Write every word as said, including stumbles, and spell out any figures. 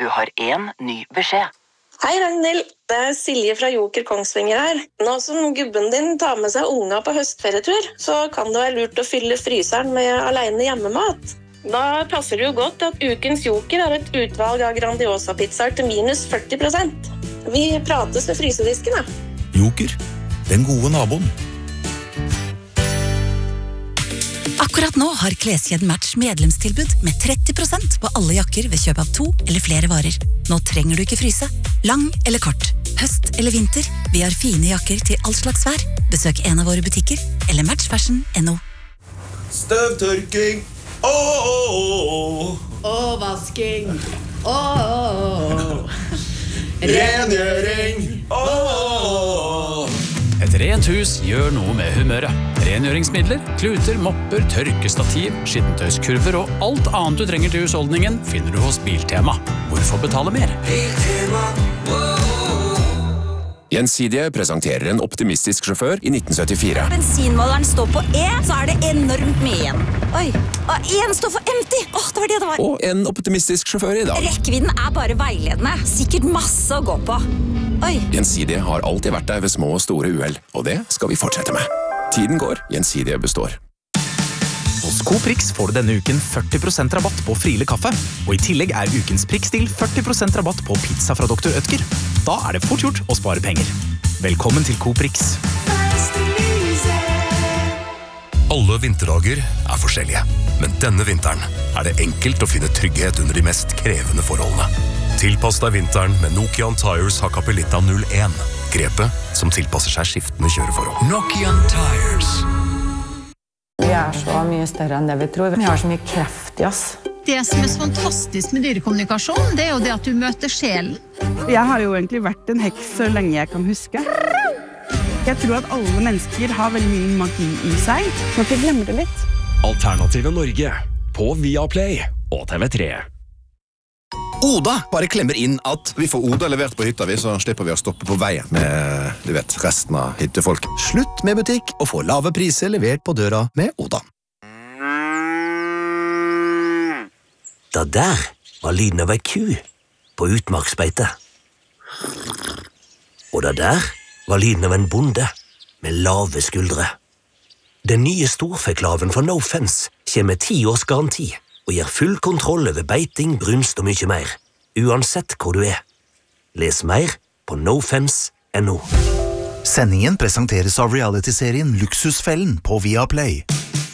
Du har en ny beskjed. Hei Ragnhild, det er Silje fra Joker Kongsvinger her. Nå som gubben din tar med seg unga på høstferietur, så kan det være lurt å fylle fryseren med alene hjemmemat. Da passer det jo godt at ukens Joker er et utvalg av Grandiosa-pizzaer til minus førti prosent. Vi prates ved frysedisken, da. Joker, den gode naboen. Akkurat nå har Kleskjeden Match medlemstilbud med tretti prosent på alle jakker ved kjøp av to eller flere varer. Nå trenger du ikke fryse. Lang eller kort, høst eller vinter, vi har fine jakker til all slags vær. Besøk en av våre butikker eller matchfashion punktum no. Støvtørking. Åh, åh, åh. Åh, vasking. Åh, åh, åh. Rengjøring. Åh. Et rent hus gjør noe med humøret. Rengjøringsmidler, kluter, mopper, tørkestativ, skittentøyskurver og alt annet du trenger til husholdningen finner du hos Biltema. Hvorfor betale mer? Biltema, Gjensidige presenterer en optimistisk sjåfør i nitten syttifire. Bensinmåleren står på E, så er det enormt mye igjen. Oi, og en står for empty. Åh, det var det det var. Og en optimistisk sjåfør i dag. Rekkevidden er bare veiledende. Sikkert masse å gå på. Oi. Gjensidige har alltid vært der ved små og store uheld, og det skal vi fortsette med. Tiden går, Gjensidige består. Hos Coprix får du denne uken førti prosent rabatt på Friele kaffe, og i tillegg er ukens prikkstil førti prosent rabatt på pizza fra doktor Ødger. Da er det fort gjort å spare penger. Velkommen til Coprix. Alle vinterdager er forskjellige, men denne vinteren er det enkelt å finne trygghet under de mest krevende forholdene. Tilpass deg vinteren med Nokian Tires Hakkapeliitta null én. Grepet som tilpasser seg skiftende kjøreforhold. Nokian Tires. Vi er så mye større enn det vi tror. Vi har så mye kreft i oss. Det som er så fantastisk med dyrekommunikasjon, det er jo det at du møter sjelen. Jeg har jo egentlig vært en heks så lenge jeg kan huske. Jeg tror at alle mennesker har veldig mye magi i seg. Må ikke glemme det litt. Alternative Norge på Viaplay og T V tre. Oda bare klemmer inn at vi får Oda levert på hytta vi, så slipper vi å stoppe på veien med, du vet, resten av hyttefolk. Slutt med butikk og få lave priser levert på døra med Oda. Da der var lyden av ei ku på utmarksbeite. Og da der var lyden av en bonde med lave skuldre. Den nye storfeklaven fra No Fence kommer med ti års garanti og gir full kontroll over beiting, brunst og mye mer, uansett hvor du er. Les mer på nofence punktum no. Sendingen presenteres av reality-serien Luksusfellen på Viaplay.